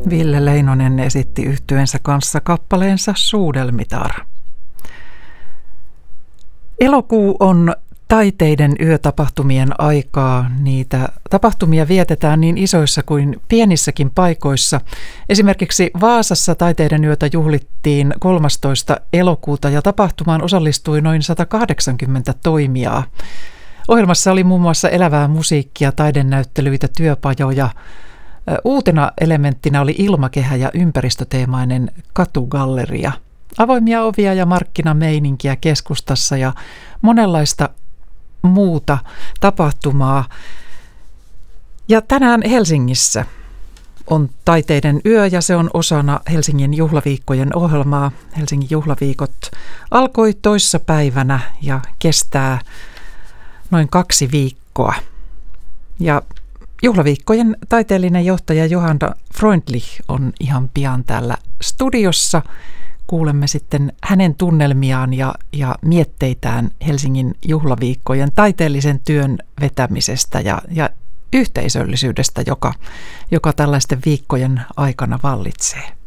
Ville Leinonen esitti yhtyeensä kanssa kappaleensa Suudelmitar. Elokuu on taiteiden yötapahtumien aikaa. Niitä tapahtumia vietetään niin isoissa kuin pienissäkin paikoissa. Esimerkiksi Vaasassa taiteiden yötä juhlittiin 13. elokuuta ja tapahtumaan osallistui noin 180 toimijaa. Ohjelmassa oli muun muassa elävää musiikkia, taidenäyttelyitä, työpajoja. Uutena elementtinä oli ilmakehä ja ympäristöteemainen katugalleria. Avoimia ovia ja markkinameininkiä keskustassa ja monenlaista muuta tapahtumaa. Ja tänään Helsingissä on taiteiden yö ja se on osana Helsingin juhlaviikkojen ohjelmaa. Helsingin juhlaviikot alkoi toissapäivänä ja kestää noin 2 viikkoa. Ja juhlaviikkojen taiteellinen johtaja Johanna Freundlich on ihan pian täällä studiossa. Kuulemme sitten hänen tunnelmiaan ja mietteitään Helsingin juhlaviikkojen taiteellisen työn vetämisestä ja yhteisöllisyydestä, joka tällaisten viikkojen aikana vallitsee.